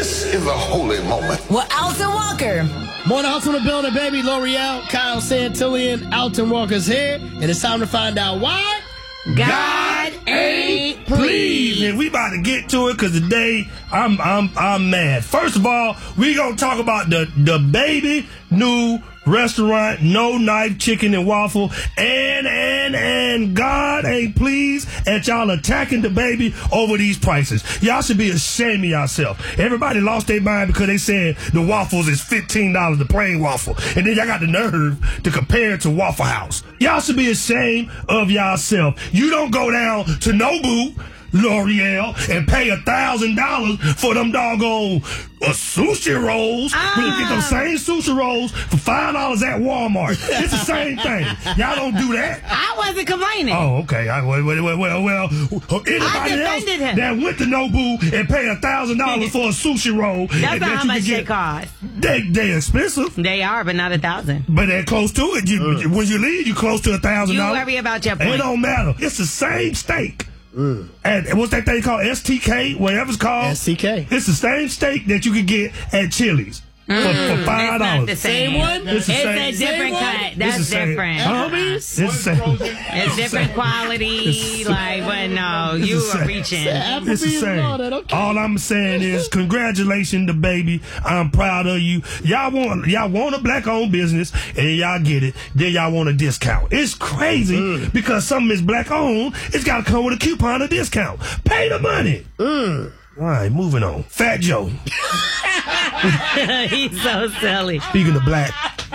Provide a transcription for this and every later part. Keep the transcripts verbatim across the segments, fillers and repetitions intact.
This is a holy moment. Well, Alton Walker. More House on the building, baby. L'Oreal, Kyle Santillian, Alton Walker's here, and it's time to find out why God ain't pleased. And we about to get to it because today I'm I'm I'm mad. First of all, we gonna talk about the the baby new restaurant, No Knife Chicken and Waffle, and and and God ain't pleased at y'all attacking the baby over these prices. Y'all should be ashamed of yourself. Everybody lost their mind because they said the waffles is fifteen dollars, the plain waffle, and then y'all got the nerve to compare it to Waffle House. Y'all should be ashamed of yourself. You don't go down to Nobu, L'Oreal, and pay a thousand dollars for them doggone uh, sushi rolls. Ah. We can get those same sushi rolls for five dollars at Walmart. It's the same thing. Y'all don't do that. I wasn't complaining. Oh, okay. I, well, well, well, well, anybody else defended him. that went to Nobu and pay a thousand dollars for a sushi roll? That's and not that how you much can they get, cost. They they expensive, They are, but not a thousand. but they're close to it. You, when you leave, you close to a thousand You dollars. worry about your It point. don't matter. It's the same steak. And what's that thing called? S T K, whatever it's called. S T K. It's the same steak that you could get at Chili's for, for five It's not the dollars. same. Same one? It's It's the a same. different Same one? cut. It's That's the same. different. Huh? It's the same. It's different quality. Like, but no, It's you the are same. reaching. It's the Applebee's and all same. that, okay. All I'm saying is congratulations to baby. I'm proud of you. Y'all want y'all want a black owned business and y'all get it. Then y'all want a discount. It's crazy Mm. because something is black owned. It's got to come with a coupon or discount. Pay the money. Mm. All right, moving on. Fat Joe. He's so silly. Speaking of black,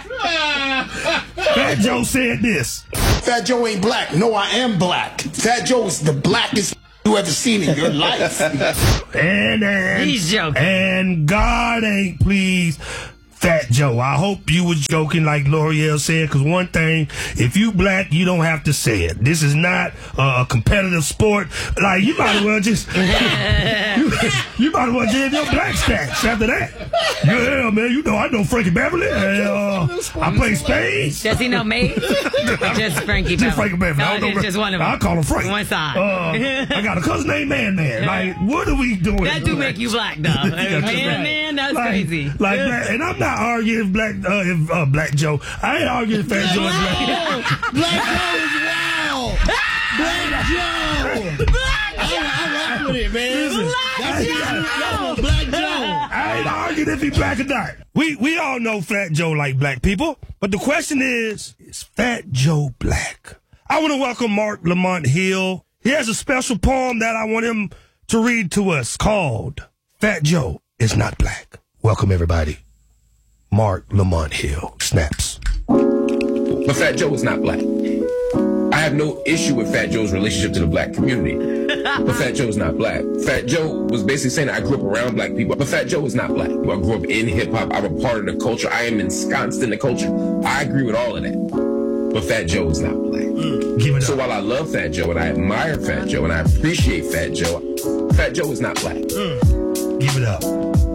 Fat Joe said this. Fat Joe ain't black. No, I am black. Fat Joe is the blackest you ever seen in your life. And and He's joking. And God ain't pleased. Fat Joe, I hope you was joking like L'Oreal said, because one thing, if you black, you don't have to say it. This is not uh, a competitive sport. Like, you might as well just, you, you might as well give your black stats after that. Yeah, man, you know, I know Frankie Beverly. And, uh, I play spades. Does he know me? Just Frankie Just Beverly. Frankie Beverly. I No, don't know it's just one of them. I call him Frank. One side. Uh, I got a cousin named Man Man. Like, what are we doing? That do make you black, though. Man, man, that's like, crazy. Like that, and I'm not arguing if black, uh, if uh, Black Joe. I ain't arguing if Fat Joe is black. Black Joe is wild. Black Joe. I, I rock with it, man. Listen, That's I- Joe. Black Joe. I ain't arguing if he black or not. We we all know Fat Joe like black people, but the question is, is Fat Joe black? I want to welcome Mark Lamont Hill. He has a special poem that I want him to read to us called "Fat Joe is Not Black." Welcome everybody. Mark Lamont Hill. Snaps. But Fat Joe is not black. I have no issue with Fat Joe's relationship to the black community. But Fat Joe is not black. Fat Joe was basically saying I grew up around black people. But Fat Joe is not black. I grew up in hip-hop. I'm a part of the culture. I am ensconced in the culture. I agree with all of that. But Fat Joe is not black. Mm, give it So up. while I love Fat Joe and I admire Fat Joe and I appreciate Fat Joe, Fat Joe is not black. Mm, give it up.